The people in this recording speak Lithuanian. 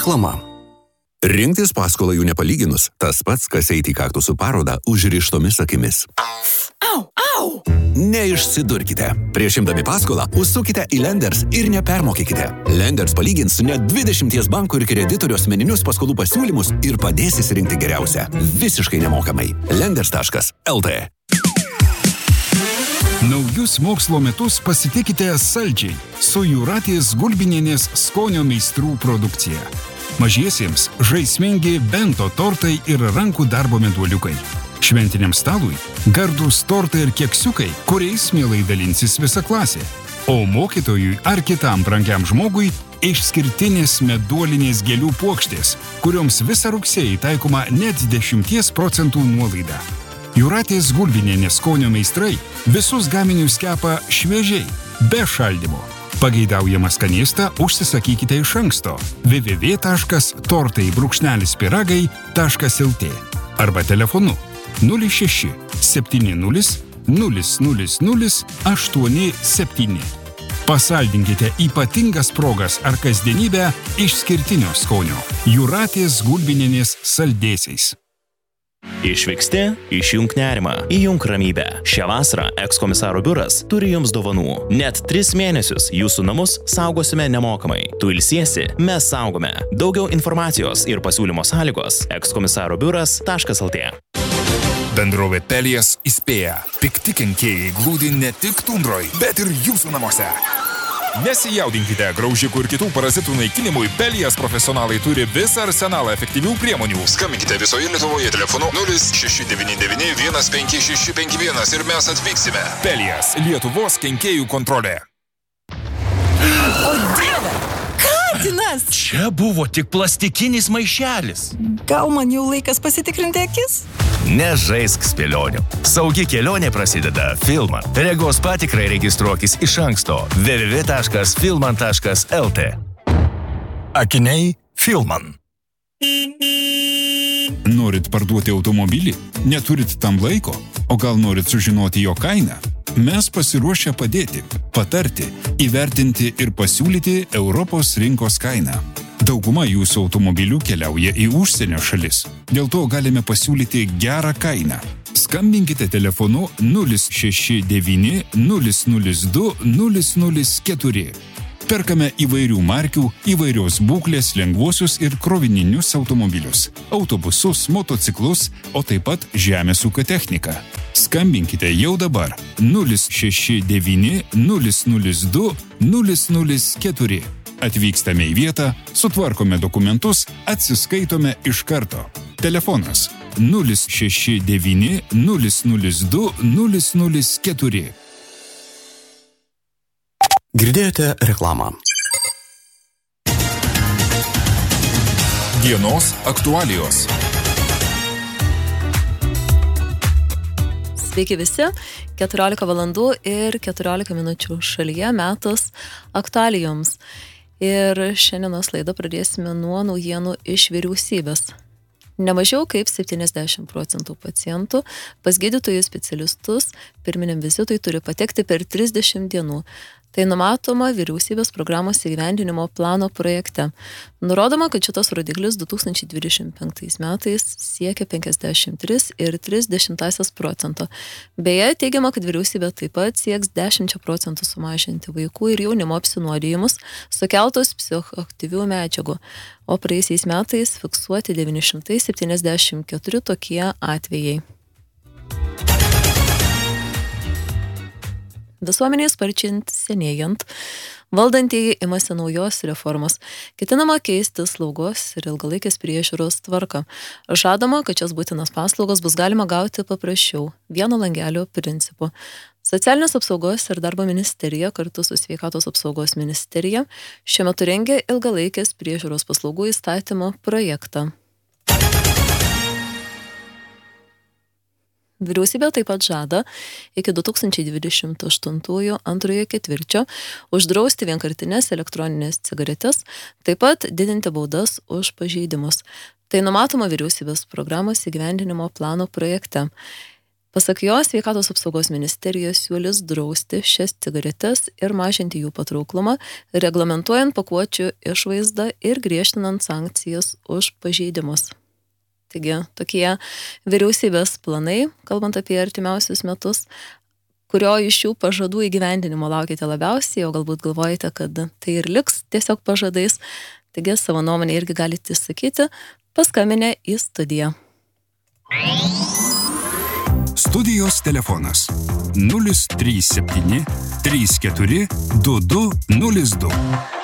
Reklama. Rinktis paskolą jų nepalyginus, tas pats, kas eiti į kaktusų parodą užrištomis akimis. Au, au! Neišsidurkite. Prieš imdami paskolą, užsukite į Lenders ir nepermokykite. Lenders palygins net 20 bankų ir kreditorių asmeninius paskolų pasiūlymus ir padės įsirinkti geriausią. Visiškai nemokamai. Lenders.lt. Naujus mokslo metus pasitikite saldžiai su Jūratės Gulbinienės skonio meistrų produkcija. Mažiesiems žaismingi bento tortai ir rankų darbo meduoliukai. Šventiniam stalui gardūs tortai ir keksiukai, kuriais mielai dalinsis visa klasė. O mokytojui ar kitam brangiam žmogui išskirtinės meduolinės gėlių puokštės, kurioms visą rugsėjį taikoma net 10% nuolaida. Jūratės Gulbinienės skonio meistrai visus gaminius kepa šviežiai, be šaldymo. Pageidaujamą skanėstą užsisakykite iš anksto www.tortai-pyragai.lt arba telefonu 06 70 000 87. Pasaldinkite ypatingas progas ar kasdienybę išskirtinio skonio Jūratės Gulbinienės saldėsiais. Išvyksti, išjunk nerimą, įjunk ramybę. Šią vasarą ekskomisaro biuras turi jums dovanų. Net 3 mėnesius jūsų namus saugosime nemokamai. Tu ilsiesi, mes saugome. Daugiau informacijos ir pasiūlymo sąlygos ekskomisarobiuras.lt. Bendrovė Pelijas įspėja. Pikti kenkėjai glūdi ne tik tundroj, bet ir jūsų namuose. Nesijaudinkite, graužikų ir kitų parazitų naikinimui Pelijas profesionalai turi visą arsenalą efektyvių priemonių. Skambinkite visoje Lietuvoje telefonu 0699 15651 ir mes atvyksime. Pelijas – Lietuvos kenkėjų kontrolė. O Dieve! Katinas! Čia buvo tik plastikinis maišelis. Gal man jau laikas pasitikrinti akis? Nežaisk spėlionių. Saugi kelionė prasideda Filman. Regos patikrai registruokis iš anksto www.filman.lt. Akiniai Filman. Norit parduoti automobilį? Neturit tam laiko? O gal norit sužinoti jo kainą? Mes pasiruošę padėti, patarti, įvertinti ir pasiūlyti Europos rinkos kainą. Dauguma jūsų automobilių keliauja į užsienio šalis. Dėl to galime pasiūlyti gerą kainą. Skambinkite telefonu 069 002 004. Perkame įvairių markių, įvairios būklės lengvuosius ir krovininius automobilius, autobusus, motociklus, o taip pat žemės ūkio techniką. Skambinkite jau dabar 069 002 004. Atvykstame į vietą, sutvarkome dokumentus, atsiskaitome iš karto. Telefonas 069 002 004. Girdėjote reklamą. Dienos aktualijos. Sveiki visi, 14 valandų ir 14 minučių šalyje metas aktualijoms. Ir šiandienos laidą pradėsime nuo naujienų iš vyriausybės. Nemažiau kaip 70% pacientų pas gydytojus specialistus pirminiam vizitui turi patekti per 30 dienų. Tai numatoma vyriausybės programos įgyvendinimo plano projekte. Nurodoma, kad šitas rodiklis 2025 metais siekia 53,3%. Beje, teigiama, kad vyriausybė taip pat sieks 10% sumažinti vaikų ir jaunimo apsinuodijimus sukeltus psichoaktyvių medžiagų, o praėjusiais metais fiksuoti 974 tokie atvejai. Visuomenės sparčiai senėjant, valdantieji imasi naujos reformos. Ketinama keisti slaugos ir ilgalaikės priežiūros tvarką. Žadama, kad šias būtinas paslaugas bus galima gauti paprasčiau, vieno langelio principu. Socialinės apsaugos ir darbo ministerija kartu su sveikatos apsaugos ministerija šiuo metu rengia ilgalaikės priežiūros paslaugų įstatymo projektą. Vyriausybė taip pat žada iki 2028 antrojo ketvirčio uždrausti vienkartinės elektroninės cigaretės, taip pat didinti baudas už pažeidimus. Tai numatoma vyriausybės programos įgyvendinimo plano projekte. Pasak jo, Sveikatos apsaugos ministerija siūlys drausti šias cigaretes ir mažinti jų patrauklumą, reglamentuojant pakuočių išvaizdą ir griežtinant sankcijas už pažeidimus. Taigi, tokie vyriausybės planai, kalbant apie artimiausius metus, kurio iš jų pažadų įgyvendinimo laukite labiausiai, o galbūt galvojate, kad tai ir liks tiesiog pažadais. Taigi, savo nuomonę irgi galite sakyti, paskambinę į studiją. Studijos telefonas 037 34 2202.